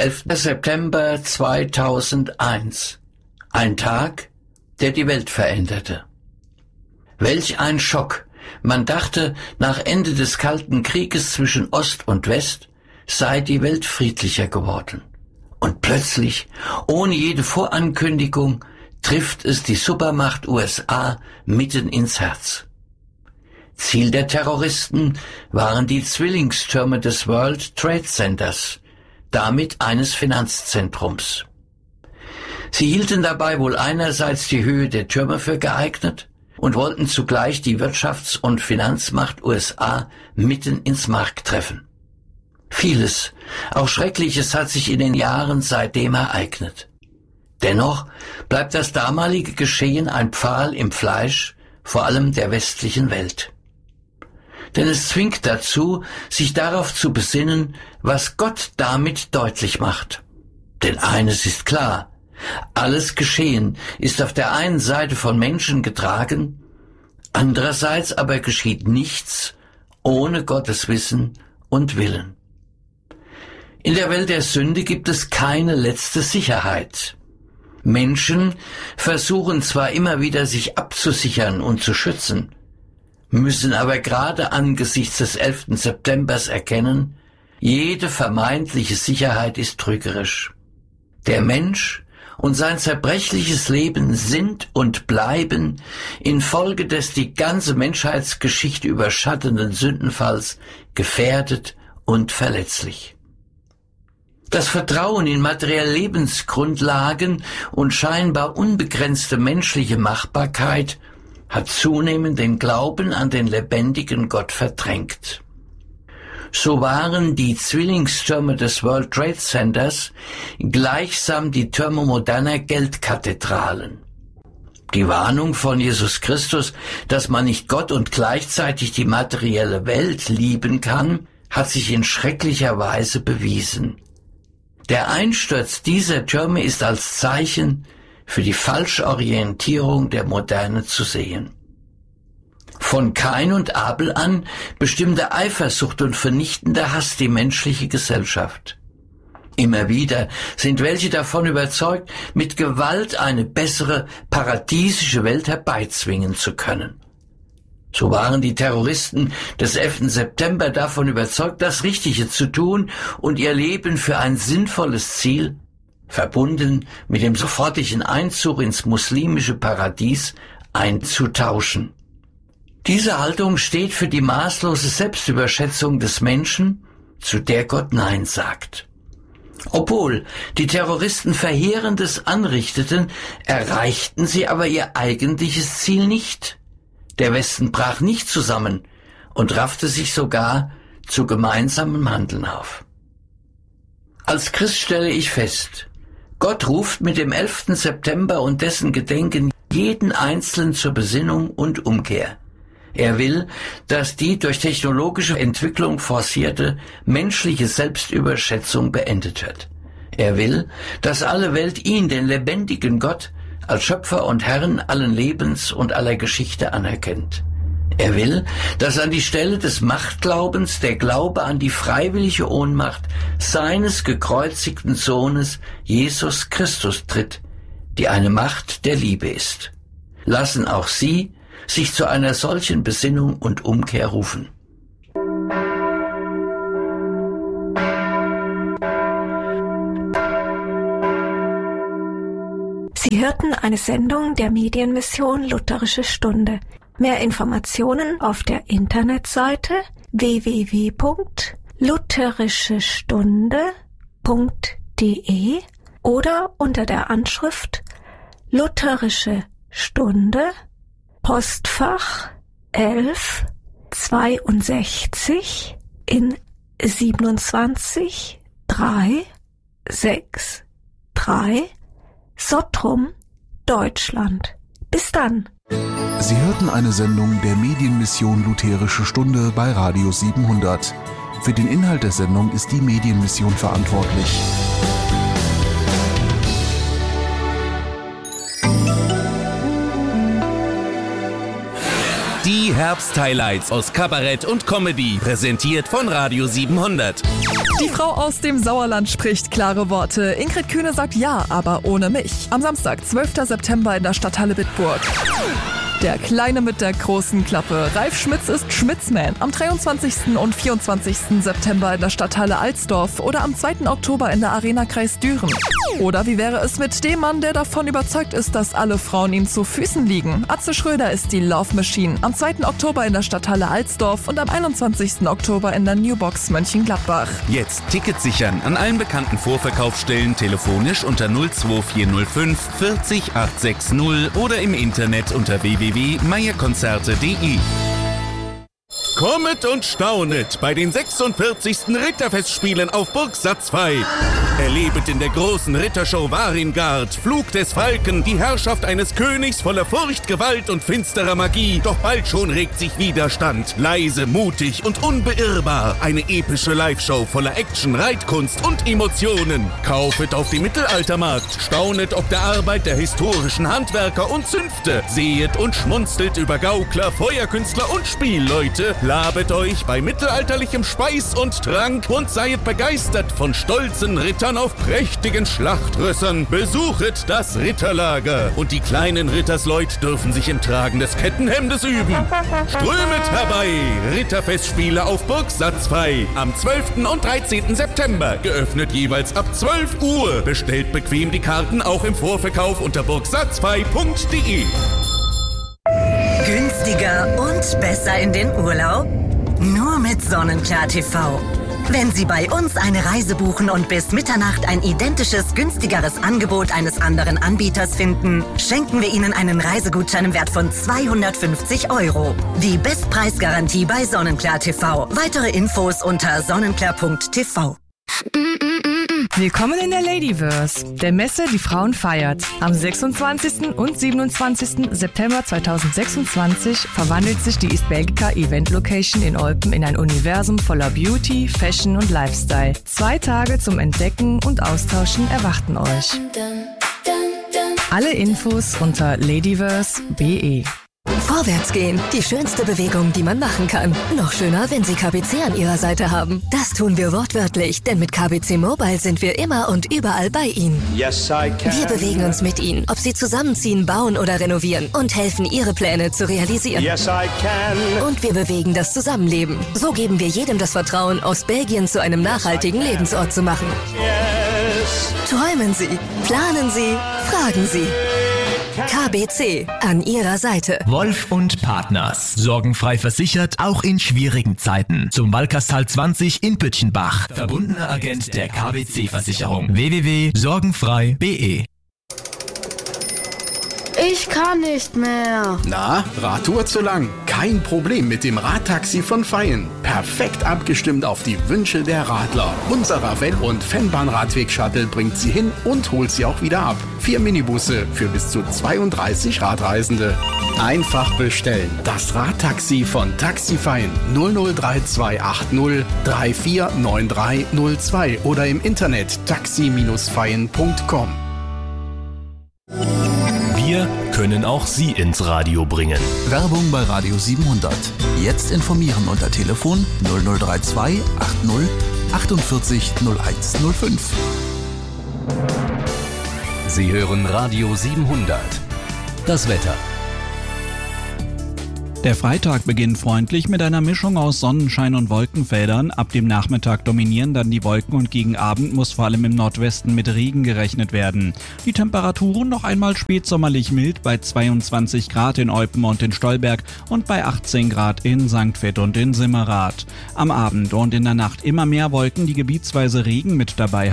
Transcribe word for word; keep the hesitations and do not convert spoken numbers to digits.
elfter September zweitausendeins. Ein Tag, der die Welt veränderte. Welch ein Schock! Man dachte, nach Ende des Kalten Krieges zwischen Ost und West sei die Welt friedlicher geworden. Und plötzlich, ohne jede Vorankündigung, trifft es die Supermacht U S A mitten ins Herz. Ziel der Terroristen waren die Zwillingstürme des World Trade Centers, damit eines Finanzzentrums. Sie hielten dabei wohl einerseits die Höhe der Türme für geeignet und wollten zugleich die Wirtschafts- und Finanzmacht U S A mitten ins Mark treffen. Vieles, auch Schreckliches, hat sich in den Jahren seitdem ereignet. Dennoch bleibt das damalige Geschehen ein Pfahl im Fleisch, vor allem der westlichen Welt. Denn es zwingt dazu, sich darauf zu besinnen, was Gott damit deutlich macht. Denn eines ist klar: Alles Geschehen ist auf der einen Seite von Menschen getragen, andererseits aber geschieht nichts ohne Gottes Wissen und Willen. In der Welt der Sünde gibt es keine letzte Sicherheit. Menschen versuchen zwar immer wieder, sich abzusichern und zu schützen, müssen aber gerade angesichts des elften Septembers erkennen, jede vermeintliche Sicherheit ist trügerisch. Der Mensch und sein zerbrechliches Leben sind und bleiben infolge des die ganze Menschheitsgeschichte überschattenden Sündenfalls gefährdet und verletzlich. Das Vertrauen in materielle Lebensgrundlagen und scheinbar unbegrenzte menschliche Machbarkeit hat zunehmend den Glauben an den lebendigen Gott verdrängt. So waren die Zwillingstürme des World Trade Centers gleichsam die Türme moderner Geldkathedralen. Die Warnung von Jesus Christus, dass man nicht Gott und gleichzeitig die materielle Welt lieben kann, hat sich in schrecklicher Weise bewiesen. Der Einsturz dieser Türme ist als Zeichen für die falsche Orientierung der Moderne zu sehen. Von Kain und Abel an bestimmte Eifersucht und vernichtender Hass die menschliche Gesellschaft. Immer wieder sind welche davon überzeugt, mit Gewalt eine bessere, paradiesische Welt herbeizwingen zu können. So waren die Terroristen des elften September davon überzeugt, das Richtige zu tun und ihr Leben für ein sinnvolles Ziel, verbunden mit dem sofortigen Einzug ins muslimische Paradies, einzutauschen. Diese Haltung steht für die maßlose Selbstüberschätzung des Menschen, zu der Gott Nein sagt. Obwohl die Terroristen Verheerendes anrichteten, erreichten sie aber ihr eigentliches Ziel nicht. Der Westen brach nicht zusammen und raffte sich sogar zu gemeinsamem Handeln auf. Als Christ stelle ich fest: Gott ruft mit dem elften September und dessen Gedenken jeden Einzelnen zur Besinnung und Umkehr. Er will, dass die durch technologische Entwicklung forcierte menschliche Selbstüberschätzung beendet wird. Er will, dass alle Welt ihn, den lebendigen Gott, als Schöpfer und Herrn allen Lebens und aller Geschichte anerkennt. Er will, dass an die Stelle des Machtglaubens der Glaube an die freiwillige Ohnmacht seines gekreuzigten Sohnes Jesus Christus tritt, die eine Macht der Liebe ist. Lassen auch Sie sich zu einer solchen Besinnung und Umkehr rufen. Sie hörten eine Sendung der Medienmission Lutherische Stunde. Mehr Informationen auf der Internetseite w w w punkt lutherische stunde punkt d e oder unter der Anschrift Lutherische Stunde, Postfach elf zweiundsechzig in siebenundzwanzig drei sechs drei Sottrum, Deutschland. Bis dann. Sie hörten eine Sendung der Medienmission Lutherische Stunde bei Radio siebenhundert. Für den Inhalt der Sendung ist die Medienmission verantwortlich. Die Herbst-Highlights aus Kabarett und Comedy, präsentiert von Radio siebenhundert. Die Frau aus dem Sauerland spricht klare Worte. Ingrid Kühne sagt ja, aber ohne mich. Am Samstag, zwölften September in der Stadthalle Bitburg. Der Kleine mit der großen Klappe. Ralf Schmitz ist Schmitzman. Am dreiundzwanzigsten und vierundzwanzigsten September in der Stadthalle Alsdorf oder am zweiten Oktober in der Arena Kreis Düren. Oder wie wäre es mit dem Mann, der davon überzeugt ist, dass alle Frauen ihm zu Füßen liegen? Atze Schröder ist die Love Machine. Am zweiten Oktober in der Stadthalle Alsdorf und am einundzwanzigsten Oktober in der Newbox Mönchengladbach. Jetzt Tickets sichern an allen bekannten Vorverkaufsstellen telefonisch unter null zwei vier null fünf vierzig achthundertsechzig oder im Internet unter w w w punkt meierkonzerte punkt de. Kommet und staunet bei den sechsundvierzigsten Ritterfestspielen auf Burg Satzfey. Erlebet in der großen Rittershow Varingard, Flug des Falken, die Herrschaft eines Königs voller Furcht, Gewalt und finsterer Magie. Doch bald schon regt sich Widerstand. Leise, mutig und unbeirrbar. Eine epische Live-Show voller Action, Reitkunst und Emotionen. Kaufet auf dem Mittelaltermarkt. Staunet ob der Arbeit der historischen Handwerker und Zünfte. Sehet und schmunzelt über Gaukler, Feuerkünstler und Spielleute. Labet euch bei mittelalterlichem Speis und Trank und seid begeistert von stolzen Rittern auf prächtigen Schlachtrössern. Besuchet das Ritterlager und die kleinen Rittersleut dürfen sich im Tragen des Kettenhemdes üben. Strömet herbei! Ritterfestspiele auf Burg Satzfey am zwölften und dreizehnten September. Geöffnet jeweils ab zwölf Uhr. Bestellt bequem die Karten auch im Vorverkauf unter burg satzfey punkt de. Günstiger und besser in den Urlaub? Nur mit Sonnenklar T V. Wenn Sie bei uns eine Reise buchen und bis Mitternacht ein identisches, günstigeres Angebot eines anderen Anbieters finden, schenken wir Ihnen einen Reisegutschein im Wert von zweihundertfünfzig Euro. Die Bestpreisgarantie bei Sonnenklar T V. Weitere Infos unter sonnenklar punkt t v. Willkommen in der Ladyverse, der Messe, die Frauen feiert. Am sechsundzwanzigsten und siebenundzwanzigsten September zweitausendsechsundzwanzig verwandelt sich die East Belgica Event Location in Olpen in ein Universum voller Beauty, Fashion und Lifestyle. Zwei Tage zum Entdecken und Austauschen erwarten euch. Alle Infos unter ladyverse punkt de. Vorwärts gehen, die schönste Bewegung, die man machen kann. Noch schöner, wenn Sie K B C an Ihrer Seite haben. Das tun wir wortwörtlich, denn mit K B C Mobile sind wir immer und überall bei Ihnen. Yes, I can. Wir bewegen uns mit Ihnen, ob Sie zusammenziehen, bauen oder renovieren und helfen, Ihre Pläne zu realisieren. Yes, I can. Und wir bewegen das Zusammenleben. So geben wir jedem das Vertrauen, Ostbelgien zu einem nachhaltigen Lebensort zu machen. Yes. Träumen Sie, planen Sie, fragen Sie. K B C, an Ihrer Seite. Wolf und Partners. Sorgenfrei versichert, auch in schwierigen Zeiten. Zum Wallkastal zwanzig in Pütchenbach. Verbundener Agent der K B C-Versicherung. w w w punkt sorgenfrei punkt de. Ich kann nicht mehr. Na, Radtour zu lang? Kein Problem mit dem Radtaxi von Feyen. Perfekt abgestimmt auf die Wünsche der Radler. Unser Ravel- und Fennbahn-Radweg-Shuttle bringt sie hin und holt sie auch wieder ab. Vier Minibusse für bis zu zweiunddreißig Radreisende. Einfach bestellen. Das Radtaxi von Taxi Feyen null null drei zwei acht null drei vier neun drei null zwei oder im Internet taxi Bindestrich feyen punkt com. Wir können auch Sie ins Radio bringen. Werbung bei Radio siebenhundert. Jetzt informieren unter Telefon null null drei zwei acht null achtundvierzig null eins null fünf. Sie hören Radio siebenhundert. Das Wetter. Der Freitag beginnt freundlich mit einer Mischung aus Sonnenschein und Wolkenfeldern. Ab dem Nachmittag dominieren dann die Wolken und gegen Abend muss vor allem im Nordwesten mit Regen gerechnet werden. Die Temperaturen noch einmal spätsommerlich mild bei zweiundzwanzig Grad in Eupen und in Stolberg und bei achtzehn Grad in Sankt Vith und in Simmerath. Am Abend und in der Nacht immer mehr Wolken, die gebietsweise Regen mit dabei